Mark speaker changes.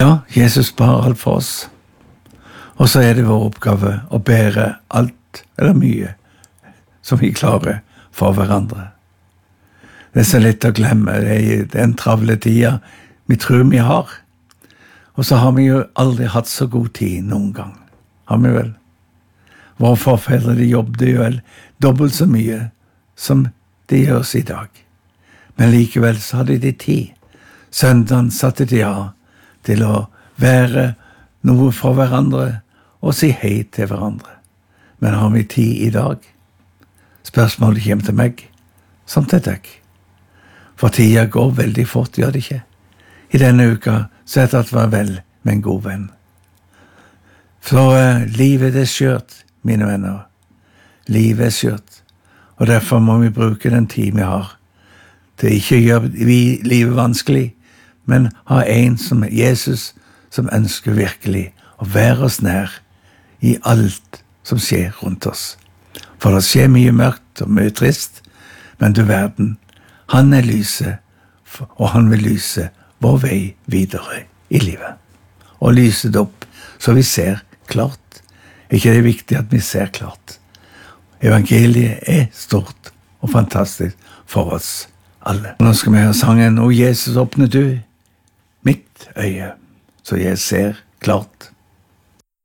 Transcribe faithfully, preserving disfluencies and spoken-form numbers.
Speaker 1: Ja, Jesus bar alt for oss. Og så er det vår oppgave å bære alt, eller mye, som vi klarer for hverandre. Det er så lett å glemme, det er den travle tida vi tror vi har. Og så har vi jo aldri hatt så god tid noen gang. Har vi vel? Våre forfedre, de jobbet jo vel dobbelt så mye som det gjøres i dag. Men likevel så hadde de tid. Søndagen satte de av til å være noe for hverandre og si hei til hverandre. Men har vi tid i dag? Spørsmålet kommer til meg, som til deg. For tida går veldig fort, gjør det ikke? I denne uka så er det at være vel med en god venn. For uh, livet er skjørt, mine venner. Livet er skjørt. Og derfor må vi bruke den tid vi har til ikke å gjøre vi livet vanskelig, men ha en som Jesus, som ønsker virkelig å være oss nær i alt som skjer rundt oss. For det skjer mye mørkt og mye trist, men du verden, han er lyset, og han vil lyse vår vei videre i livet. Og lyse det opp, så vi ser klart. Er ikke det viktig at vi ser klart? Evangeliet er stort og fantastisk for oss alle. Nå skal vi høre sangen, «O Jesus, åpne du mitt øye, så jeg ser klart».